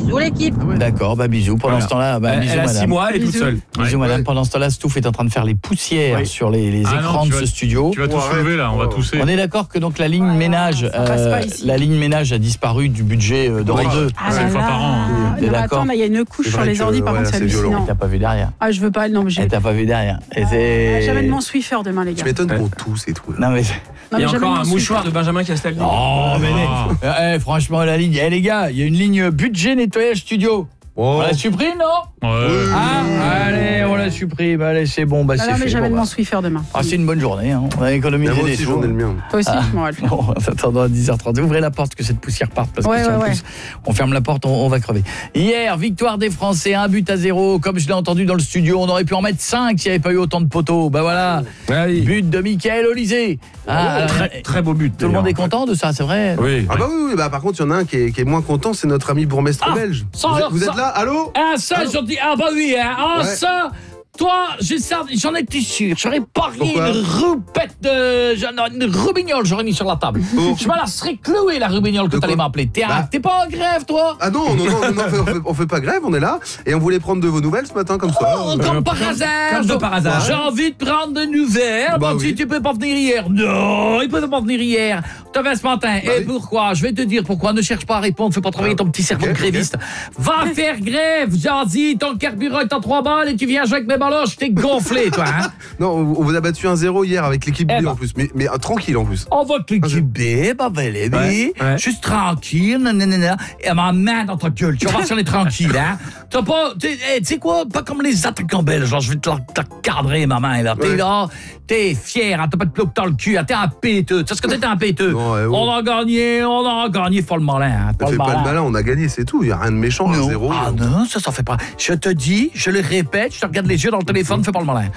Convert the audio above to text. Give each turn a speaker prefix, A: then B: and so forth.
A: Bisous l'équipe.
B: D'accord, bisous. Pendant ce temps-là, bisous
C: elle a
B: madame.
C: 6 mois, elle est toute seule.
B: Bisous madame. Pendant ce temps-là, Stouff est en train de faire les poussières sur les écrans de ce studio.
D: Tu vas tout soulever là, on va tousser.
B: On est d'accord que donc la ligne ménage a disparu du budget d'Europe 2.
D: C'est une fois par an.
A: Attends, il y a une couche sur les ordi, par contre, c'est hallucinant.
B: T'as pas vu derrière.
A: Ah, je veux pas, non, mais j'ai.
B: T'as pas vu derrière.
A: Jamais de mon Swiffer demain, les gars.
E: Tu m'étonnes qu'on tousse et tout.
B: Non mais.
C: Il y a encore un mouchoir de Benjamin Castaldi.
B: Oh mais franchement la ligne. Les gars, il y a une ligne budget nettoyage studio. On la supprime, non ? Allez, on la supprime. Allez, c'est bon, c'est fait.
A: Non, mais j'avais mon Swiffer demain.
B: C'est une bonne journée, hein. On a économisé des sous.
E: J'en ai le mien.
A: Toi aussi, je m'en rappelle.
B: Bon, en attendant à 10h30, ouvrez la porte que cette poussière parte parce que si en plus on ferme la porte, on va crever. Hier, victoire des Français, 1-0. Comme je l'ai entendu dans le studio, on aurait pu en mettre 5 s'il n'y avait pas eu autant de poteaux. Voilà. But de Mickaël Olysée.
C: Très beau but.
B: Tout le monde est content de ça, c'est vrai ?
E: Oui. Oui. Par contre, il y en a un qui est moins content, c'est notre ami bourgmestre belge. Vous êtes là ? Allô ?
B: Ça, j'en dis, oui, hein. Ça, toi, j'en étais sûr. J'aurais parié une roubignole, j'aurais mis sur la table. Je me la serais clouée, la roubignole que t'allais m'appeler. T'es pas en grève, toi ?
E: Ah non, on fait pas grève, on est là. Et on voulait prendre de vos nouvelles ce matin, comme ça.
B: Comme par hasard. J'ai envie de prendre de nouvelles. Si tu peux pas venir hier. Non, il peut pas venir hier. T'avais ce matin. Et pourquoi ? Je vais te dire pourquoi. Ne cherche pas à répondre. Fais pas travailler ton petit cerveau de gréviste. Va faire grève, Jazzy. Ton carburant est en 3 balles et tu viens jouer avec mes baloches. T'es gonflé, toi. Hein.
E: Non, on vous a battu 1-0 hier avec l'équipe B en plus. Mais tranquille en plus.
B: On va avec l'équipe B, juste tranquille. Et ma main dans ta gueule. Tu vas voir si on est tranquille. Hein. T'as pas. Tu sais quoi ? Pas comme les attaquants belges. Genre, je vais te cadrer, ma main. Là. T'es là. T'es fier. Hein, t'as pas de ploc dans le cul. Hein, t'es un péteux. Tu sais ce que t'es un péteux ? On a gagné, faut le malin.
E: Fais pas le malin, on a gagné, c'est tout. Il n'y a rien de méchant, 1-0.
B: Non, ça fait pas. Je te dis, je le répète, je te regarde les yeux dans le téléphone, fais pas le malin.